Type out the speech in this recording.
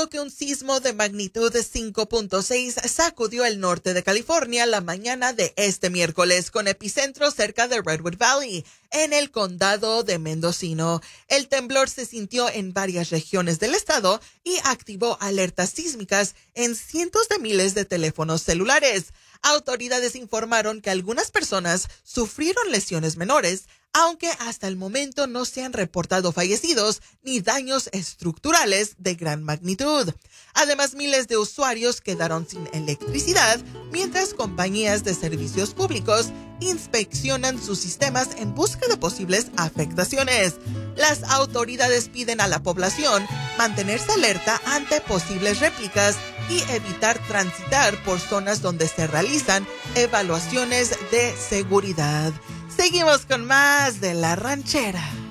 luego que un sismo de magnitud 5.6 sacudió el norte de California la mañana de este miércoles, con epicentro cerca de Redwood Valley, en el condado de Mendocino. El temblor se sintió en varias regiones del estado y activó alertas sísmicas en cientos de miles de teléfonos celulares. Autoridades informaron que algunas personas sufrieron lesiones menores, aunque hasta el momento no se han reportado fallecidos ni daños estructurales de gran magnitud. Además, miles de usuarios quedaron sin electricidad, mientras compañías de servicios públicos inspeccionan sus sistemas en busca de posibles afectaciones. Las autoridades piden a la población mantenerse alerta ante posibles réplicas y evitar transitar por zonas donde se realizan evaluaciones de seguridad. Seguimos con más de La Ranchera.